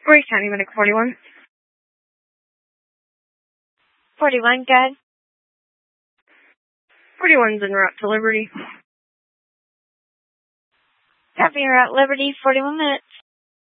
Great County Medic 41. 41, good. 41's en route to Liberty. Copy, you're at Liberty, 41 minutes.